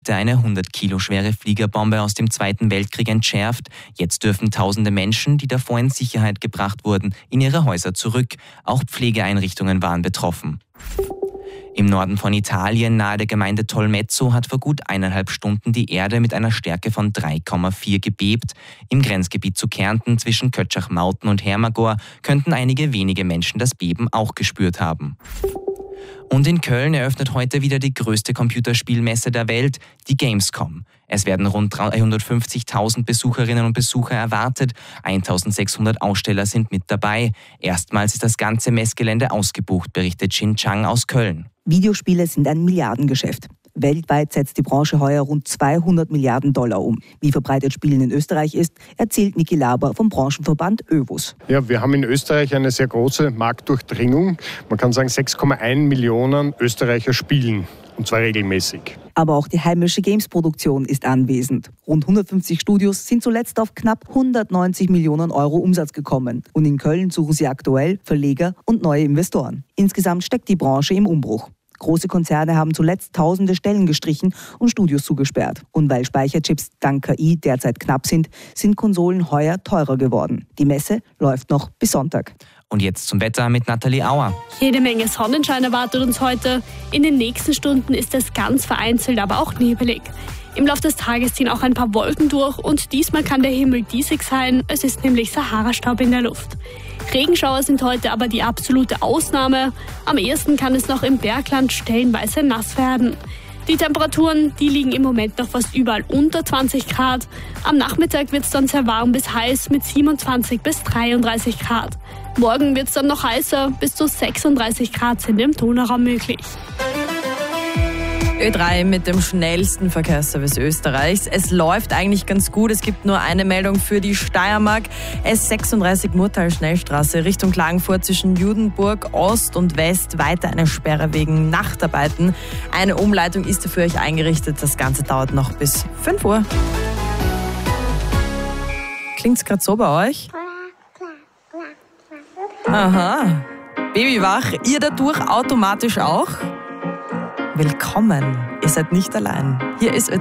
Rakete eine 100 Kilo schwere Fliegerbombe aus dem Zweiten Weltkrieg entschärft. Jetzt dürfen tausende Menschen, die davor in Sicherheit gebracht wurden, in ihre Häuser zurück. Auch Pflegeeinrichtungen waren betroffen. Im Norden von Italien, nahe der Gemeinde Tolmezzo, hat vor gut 1,5 Stunden die Erde mit einer Stärke von 3,4 gebebt. Im Grenzgebiet zu Kärnten zwischen Kötschach-Mauten und Hermagor könnten einige wenige Menschen das Beben auch gespürt haben. Und in Köln eröffnet heute wieder die größte Computerspielmesse der Welt, die Gamescom. Es werden rund 350.000 Besucherinnen und Besucher erwartet. 1.600 Aussteller sind mit dabei. Erstmals ist das ganze Messgelände ausgebucht, berichtet Xin Chang aus Köln. Videospiele sind ein Milliardengeschäft. Weltweit setzt die Branche heuer rund 200 Milliarden Dollar um. Wie verbreitet Spielen in Österreich ist, erzählt Niki Laber vom Branchenverband ÖWUS. Ja, wir haben in Österreich eine sehr große Marktdurchdringung. Man kann sagen, 6,1 Millionen Österreicher spielen, und zwar regelmäßig. Aber auch die heimische Games-Produktion ist anwesend. Rund 150 Studios sind zuletzt auf knapp 190 Millionen Euro Umsatz gekommen. Und in Köln suchen sie aktuell Verleger und neue Investoren. Insgesamt steckt die Branche im Umbruch. Große Konzerne haben zuletzt tausende Stellen gestrichen und Studios zugesperrt. Und weil Speicherchips dank KI derzeit knapp sind Konsolen heuer teurer geworden. Die Messe läuft noch bis Sonntag. Und jetzt zum Wetter mit Nathalie Auer. Jede Menge Sonnenschein erwartet uns heute. In den nächsten Stunden ist es ganz vereinzelt, aber auch nebelig. Im Laufe des Tages ziehen auch ein paar Wolken durch und diesmal kann der Himmel diesig sein. Es ist nämlich Sahara-Staub in der Luft. Regenschauer sind heute aber die absolute Ausnahme. Am ehesten kann es noch im Bergland stellenweise nass werden. Die Temperaturen, die liegen im Moment noch fast überall unter 20 Grad. Am Nachmittag wird es dann sehr warm bis heiß mit 27 bis 33 Grad. Morgen wird es dann noch heißer, bis zu 36 Grad sind im Donauraum möglich. Ö3 mit dem schnellsten Verkehrsservice Österreichs. Es läuft eigentlich ganz gut. Es gibt nur eine Meldung für die Steiermark. S36 Murtal-Schnellstraße Richtung Klagenfurt zwischen Judenburg Ost und West. Weiter eine Sperre wegen Nachtarbeiten. Eine Umleitung ist für euch eingerichtet. Das Ganze dauert noch bis 5 Uhr. Klingt's gerade so bei euch? Aha. Babywach. Ihr dadurch automatisch auch? Willkommen. Ihr seid nicht allein. Hier ist